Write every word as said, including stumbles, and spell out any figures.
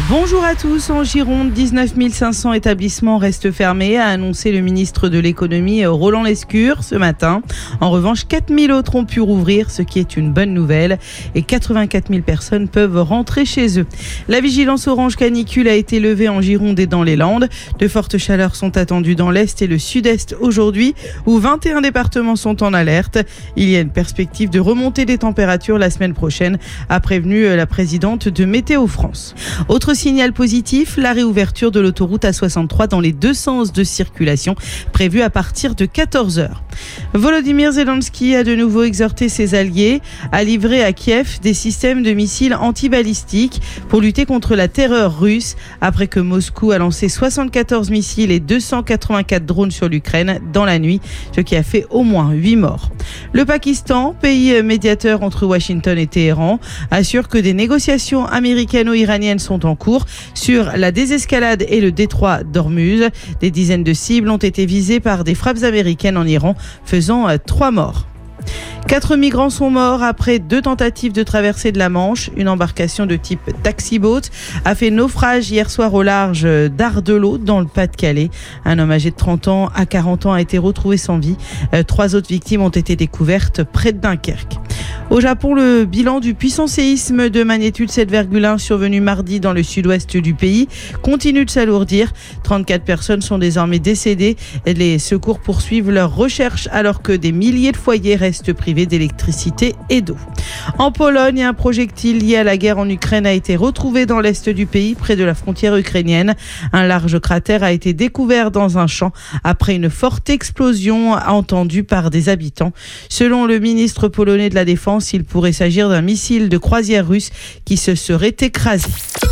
Bonjour à tous. En Gironde, dix-neuf mille cinq cents établissements restent fermés, a annoncé le ministre de l'économie Roland Lescure ce matin. En revanche, quatre mille autres ont pu rouvrir, ce qui est une bonne nouvelle, et quatre-vingt-quatre mille personnes peuvent rentrer chez eux. La vigilance orange canicule a été levée en Gironde et dans les Landes. De fortes chaleurs sont attendues dans l'Est et le Sud-Est aujourd'hui, où vingt et un départements sont en alerte. Il y a une perspective de remontée des températures la semaine prochaine, a prévenu la présidente de Météo France. Autre signal positif, la réouverture de l'autoroute A soixante-trois dans les deux sens de circulation, prévue à partir de quatorze heures. Volodymyr Zelensky a de nouveau exhorté ses alliés à livrer à Kiev des systèmes de missiles antibalistiques pour lutter contre la terreur russe, après que Moscou a lancé soixante-quatorze missiles et deux cent quatre-vingt-quatre drones sur l'Ukraine dans la nuit, ce qui a fait au moins huit morts. Le Pakistan, pays médiateur entre Washington et Téhéran, assure que des négociations américano-iraniennes sont en cours sur la désescalade et le détroit d'Ormuz. Des dizaines de cibles ont été visées par des frappes américaines en Iran, faisant trois morts. Quatre migrants sont morts après deux tentatives de traversée de la Manche. Une embarcation de type taxi-boat a fait naufrage hier soir au large d'Ardelot, dans le Pas-de-Calais. Un homme âgé de trente ans à quarante ans a été retrouvé sans vie. Trois autres victimes ont été découvertes près de Dunkerque. Au Japon, le bilan du puissant séisme de magnitude sept virgule un survenu mardi dans le sud-ouest du pays continue de s'alourdir. trente-quatre personnes sont désormais décédées. Les secours poursuivent leurs recherches alors que des milliers de foyers restent privés d'électricité et d'eau. En Pologne, un projectile lié à la guerre en Ukraine a été retrouvé dans l'est du pays, près de la frontière ukrainienne. Un large cratère a été découvert dans un champ après une forte explosion entendue par des habitants. Selon le ministre polonais de la Défense, il pourrait s'agir d'un missile de croisière russe qui se serait écrasé.